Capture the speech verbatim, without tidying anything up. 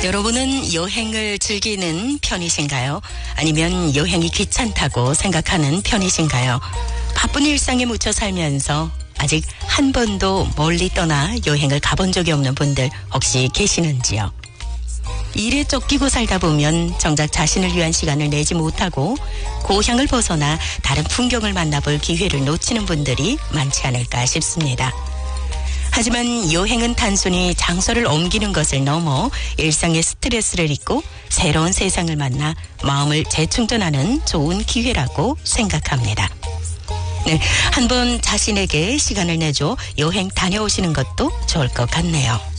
여러분은 여행을 즐기는 편이신가요? 아니면 여행이 귀찮다고 생각하는 편이신가요? 바쁜 일상에 묻혀 살면서 아직 한 번도 멀리 떠나 여행을 가본 적이 없는 분들 혹시 계시는지요? 일에 쫓기고 살다 보면 정작 자신을 위한 시간을 내지 못하고 고향을 벗어나 다른 풍경을 만나볼 기회를 놓치는 분들이 많지 않을까 싶습니다. 하지만 여행은 단순히 장소를 옮기는 것을 넘어 일상의 스트레스를 잊고 새로운 세상을 만나 마음을 재충전하는 좋은 기회라고 생각합니다. 네, 한번 자신에게 시간을 내줘 여행 다녀오시는 것도 좋을 것 같네요.